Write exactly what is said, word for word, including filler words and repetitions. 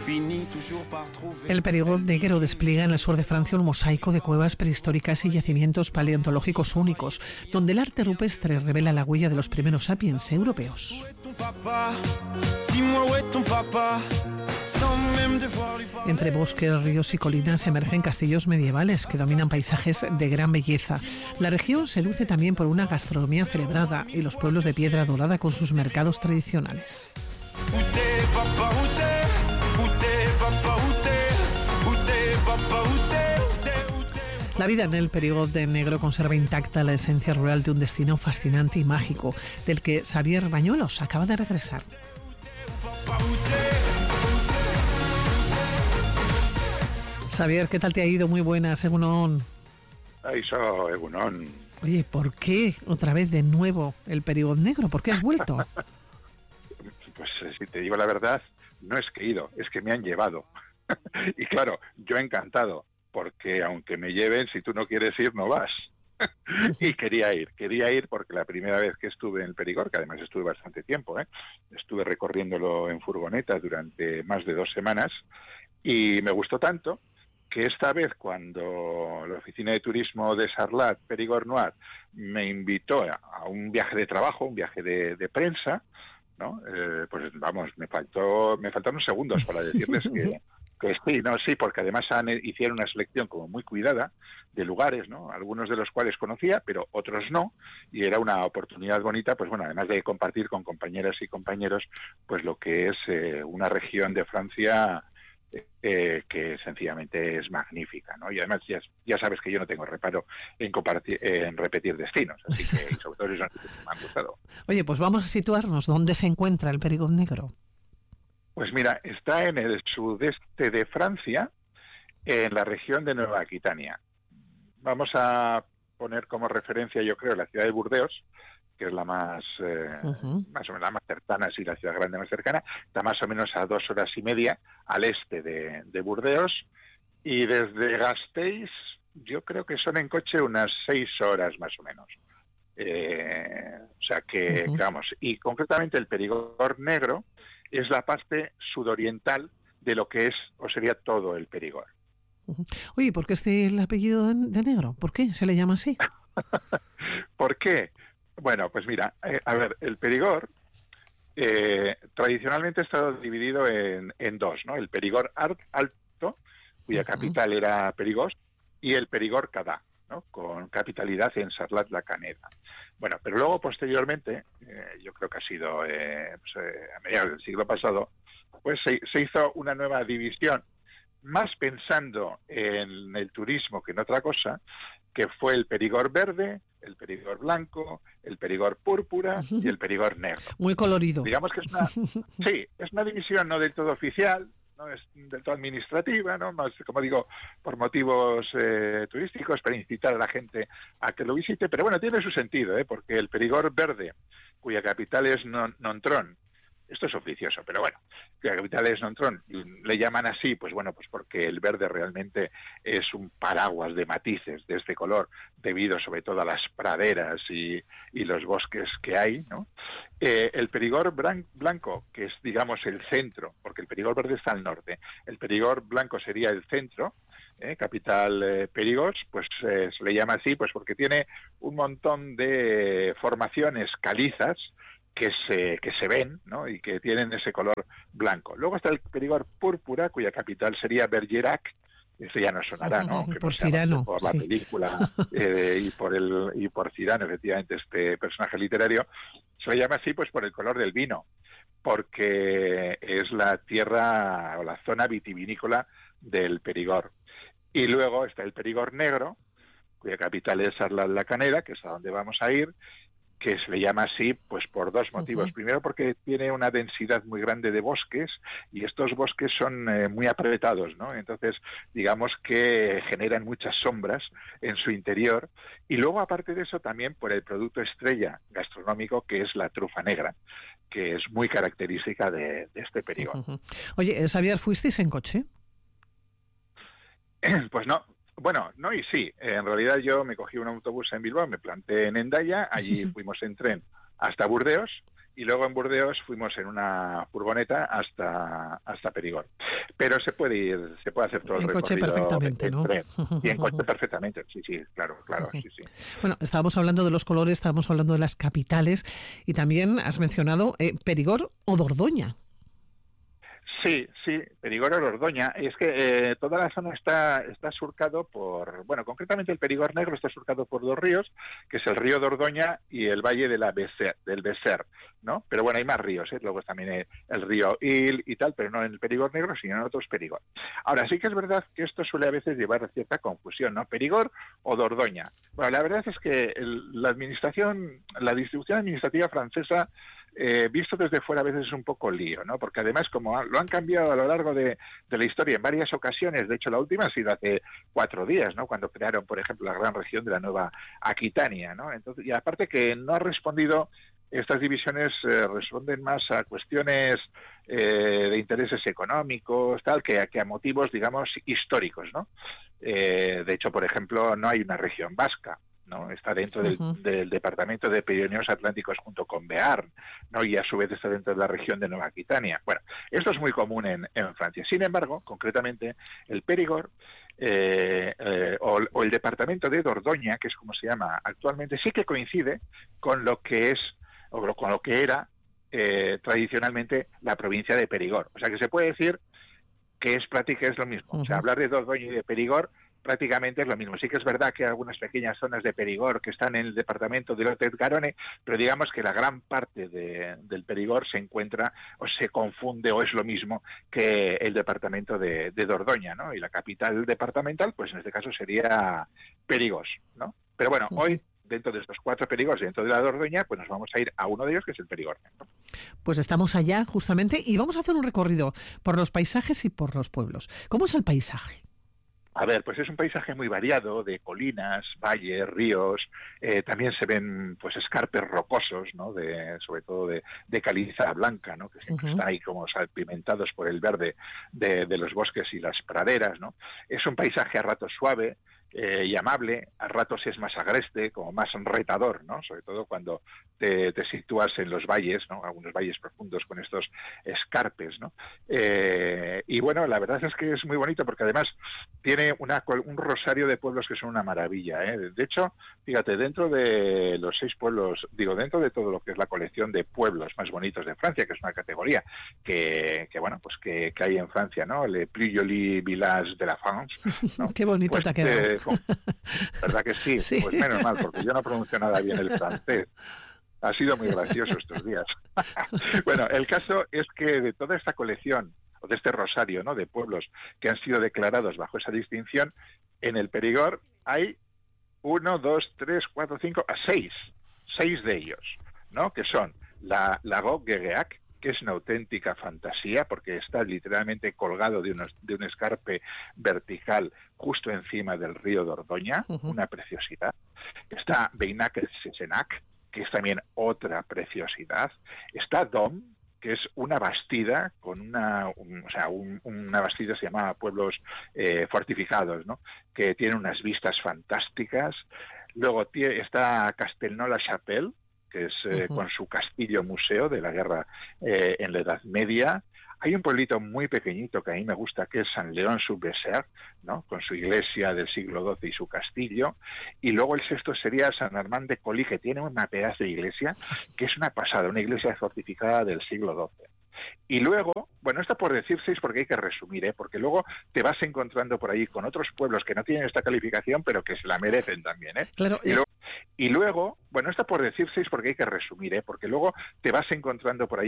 El Perigord negro despliega en el sur de Francia un mosaico de cuevas prehistóricas y yacimientos paleontológicos únicos, donde el arte rupestre revela la huella de los primeros sapiens europeos. Entre bosques, ríos y colinas emergen castillos medievales que dominan paisajes de gran belleza. La región se luce también por una gastronomía celebrada y los pueblos de piedra dorada con sus mercados tradicionales. La vida en el Perigord negro conserva intacta la esencia rural de un destino fascinante y mágico, del que Xavier Bañuelos acaba de regresar. Xavier, ¿qué tal te ha ido? Muy buenas, Egunon. Eso, Egunon. Oye, ¿por qué otra vez de nuevo el Perigord negro? ¿Por qué has vuelto? Pues si te digo la verdad, no es que he ido, es que me han llevado. Y claro, yo encantado, porque aunque me lleven, si tú no quieres ir, no vas. Y quería ir, quería ir porque la primera vez que estuve en el Perigord, que además estuve bastante tiempo, ¿eh? estuve recorriéndolo en furgoneta durante más de dos semanas, y me gustó tanto que esta vez cuando la oficina de turismo de Sarlat, Perigord Noir, me invitó a un viaje de trabajo, un viaje de, de prensa, ¿no? Eh, pues vamos, me faltó, me faltaron segundos para decirles que, que sí, no, sí, porque además han, hicieron una selección como muy cuidada de lugares, ¿no? Algunos de los cuales conocía, pero otros no, y era una oportunidad bonita, pues bueno, además de compartir con compañeras y compañeros, pues lo que es eh, una región de Francia Eh, que sencillamente es magnífica, ¿no? Y además ya, ya sabes que yo no tengo reparo en compartir, en repetir destinos, así que sobre todo esos me han gustado. Oye, pues vamos a situarnos. ¿Dónde se encuentra el Perigord negro? Pues mira, está en el sudeste de Francia, en la región de Nueva Aquitania. Vamos a poner como referencia, yo creo, la ciudad de Burdeos, que es la más, eh, uh-huh. más o menos la más cercana, sí, la ciudad grande más cercana, está más o menos a dos horas y media al este de, de Burdeos, y desde Gasteiz yo creo que son en coche unas seis horas más o menos. Eh, o sea que, uh-huh. que vamos, y concretamente el Perigord negro es la parte sudoriental de lo que es, o sería todo el Perigord. Uh-huh. Oye, ¿por qué este el apellido de, de negro? ¿Por qué se le llama así? ¿Por qué? Bueno, pues mira, eh, a ver, el Perigord eh, tradicionalmente ha estado dividido en, en dos, ¿no? El Perigord alto, cuya capital era Perigord, y el Perigord Cadá, ¿no? Con capitalidad en Sarlat-la-Canéda. Bueno, pero luego posteriormente, eh, yo creo que ha sido eh, pues, eh, a mediados del siglo pasado, pues se, se hizo una nueva división, más pensando en el turismo que en otra cosa, que fue el Perigord verde, el Perigord blanco, el Perigord púrpura y el Perigord negro. Muy colorido. Digamos que es una, sí, es una división no del todo oficial, no es del todo administrativa, no más, como digo, por motivos eh, turísticos, para incitar a la gente a que lo visite, pero bueno, tiene su sentido, ¿eh? Porque el Perigord verde, cuya capital es Non- Nontron, esto es oficioso, pero bueno, la capital es Nontron, le llaman así, pues bueno, pues porque el verde realmente es un paraguas de matices de este color, debido sobre todo a las praderas y, y los bosques que hay, ¿no? Eh, el Perigord blanco, que es, digamos, el centro, porque el Perigord verde está al norte, el Perigord blanco sería el centro, eh, capital eh, Perigord, pues eh, se le llama así, pues porque tiene un montón de formaciones calizas, que se que se ven, ¿no? Y que tienen ese color blanco. Luego está el Perigord púrpura, cuya capital sería Bergerac, eso ya no sonará, ¿no? Que por no Cyrano, por la sí. película eh, y por el y por Cyrano, efectivamente, este personaje literario, se le llama así pues por el color del vino, porque es la tierra o la zona vitivinícola del Perigord. Y luego está el Perigord negro, cuya capital es Sarlat-la-Canéda, que es a donde vamos a ir, que se le llama así pues por dos motivos. Uh-huh. Primero porque tiene una densidad muy grande de bosques y estos bosques son eh, muy apretados, ¿no? Entonces, digamos que generan muchas sombras en su interior. Y luego, aparte de eso, también por el producto estrella gastronómico que es la trufa negra, que es muy característica de, de este Perigord. Uh-huh. Oye, Xavier, ¿fuisteis en coche? Pues no. Bueno, no y sí. En realidad yo me cogí un autobús en Bilbao, me planté en Hendaya, allí fuimos en tren hasta Burdeos y luego en Burdeos fuimos en una furgoneta hasta hasta Perigord. Pero se puede ir, se puede hacer todo el en recorrido coche perfectamente, en ¿no? tren. Y en coche perfectamente, sí, sí, claro, claro, sí, sí. Bueno, estábamos hablando de los colores, estábamos hablando de las capitales y también has mencionado eh, Perigord o Dordoña. Sí, sí, Perigord o Dordoña. Es que eh, toda la zona está está surcado por, bueno, concretamente el Perigord Negro está surcado por dos ríos, que es el río Dordoña y el valle de la Becer, del Becer, ¿no? Pero bueno, hay más ríos, ¿eh? Luego también el, el río Il y tal, pero no en el Perigord Negro, sino en otros Perigord. Ahora, sí que es verdad que esto suele a veces llevar a cierta confusión, ¿no? Perigord o Dordoña. Bueno, la verdad es que el, la administración, la distribución administrativa francesa, Eh, visto desde fuera a veces es un poco lío, ¿no? Porque además como lo han cambiado a lo largo de, de la historia en varias ocasiones, de hecho la última ha sido hace cuatro días, ¿no? Cuando crearon, por ejemplo, la gran región de la Nueva Aquitania, ¿no? Entonces, y aparte que no ha respondido, estas divisiones eh, responden más a cuestiones eh, de intereses económicos, tal, que, que a motivos, digamos, históricos, ¿no? Eh, de hecho, por ejemplo, no hay una región vasca, ¿no? Está dentro del, uh-huh. del departamento de Pirineos Atlánticos junto con Bearn, ¿no? Y a su vez está dentro de la región de Nueva Aquitania. Bueno, esto es muy común en, en Francia. Sin embargo, concretamente, el Périgord eh, eh, o, o el departamento de Dordoña, que es como se llama actualmente, sí que coincide con lo que es o con lo que era eh, tradicionalmente la provincia de Périgord. O sea que se puede decir que es prácticamente es lo mismo. Uh-huh. O sea, hablar de Dordoña y de Périgord prácticamente es lo mismo. Sí que es verdad que hay algunas pequeñas zonas de Périgord que están en el departamento de Lot-et-Garonne, pero digamos que la gran parte de, del Périgord se encuentra o se confunde o es lo mismo que el departamento de, de Dordoña, ¿no? Y la capital departamental, pues en este caso sería Périgord, ¿no? Pero bueno, uh-huh. hoy dentro de estos cuatro Périgords, dentro de la Dordoña, pues nos vamos a ir a uno de ellos, que es el Périgord, ¿no? Pues estamos allá justamente y vamos a hacer un recorrido por los paisajes y por los pueblos. ¿Cómo es el paisaje? A ver, pues es un paisaje muy variado, de colinas, valles, ríos, eh, también se ven pues escarpes rocosos, ¿no? De, sobre todo de, de caliza blanca, ¿no? Que siempre uh-huh. está ahí como salpimentados por el verde de, de los bosques y las praderas, ¿no? Es un paisaje a ratos suave, Eh, y amable, a ratos es más agreste, como más retador, ¿no? Sobre todo cuando te, te sitúas en los valles, ¿no? Algunos valles profundos con estos escarpes, ¿no? Eh, y bueno, la verdad es que es muy bonito porque además tiene una, un rosario de pueblos que son una maravilla, ¿eh? De hecho, fíjate, dentro de los seis pueblos, digo, dentro de todo lo que es la colección de pueblos más bonitos de Francia, que es una categoría que, que bueno, pues que, que hay en Francia, ¿no? Le plus joli village de la France, ¿no? Qué bonito pues, te ha quedado. Eh, ¿verdad que sí? sí? Pues menos mal, porque yo no pronuncio nada bien el francés. Ha sido muy gracioso estos días. Bueno, el caso es que de toda esta colección, o de este rosario, ¿no? De pueblos que han sido declarados bajo esa distinción, en el Périgord hay uno, dos, tres, cuatro, cinco, a seis, seis de ellos, ¿no? Que son la Lago Guégueac, que es una auténtica fantasía, porque está literalmente colgado de, unos, de un escarpe vertical justo encima del río Dordoña, uh-huh. una preciosidad. Está Beinac-Sesenac, que es también otra preciosidad. Está Dom, que es una bastida, con una, un, o sea, un, una bastida se llama Pueblos eh, Fortificados, ¿no? Que tiene unas vistas fantásticas. Luego tie, está Castelnau-la-Chapelle, que es eh, uh-huh. con su castillo museo de la guerra eh, en la Edad Media. Hay un pueblito muy pequeñito que a mí me gusta, que es Saint-Léon-sur-Becer, ¿no? Con su iglesia del siglo doce y su castillo. Y luego el sexto sería San Armand de Colly, que tiene una pedazo de iglesia que es una pasada, una iglesia fortificada del siglo doce. Y luego, bueno, esto por decir seis porque hay que resumir, ¿eh? Porque luego te vas encontrando por ahí con otros pueblos que no tienen esta calificación, pero que se la merecen también, ¿eh? Claro, y, es... luego, y luego, bueno, esto por decir seis porque hay que resumir, ¿eh? Porque luego te vas encontrando por ahí